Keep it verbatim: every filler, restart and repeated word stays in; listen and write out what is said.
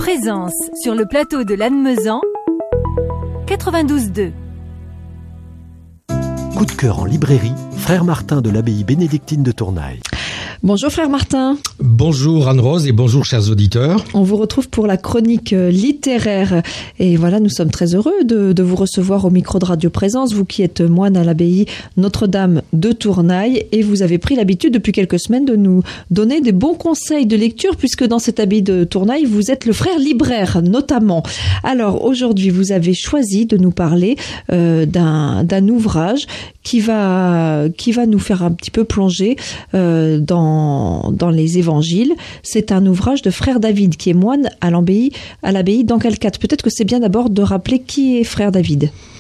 Présence sur le plateau de Lannemezan, quatre-vingt-douze deux. Coup de cœur en librairie, Frère Martin de l'abbaye bénédictine de Tournaille. Bonjour Frère Martin. Bonjour Anne-Rose et bonjour chers auditeurs. On vous retrouve pour la chronique littéraire. Et voilà, nous sommes très heureux de, de vous recevoir au micro de Radio Présence, vous qui êtes moine à l'abbaye Notre-Dame de Tournaille. Et vous avez pris l'habitude depuis quelques semaines de nous donner des bons conseils de lecture, puisque dans cette abbaye de Tournaille, vous êtes le frère libraire notamment. Alors aujourd'hui, vous avez choisi de nous parler euh, d'un, d'un ouvrage qui va, qui va nous faire un petit peu plonger euh, dans dans les évangiles. C'est un ouvrage de frère David qui est moine à l'abbaye à l'abbaye d'Ancalcat. Peut-être que c'est bien d'abord de rappeler qui est frère David.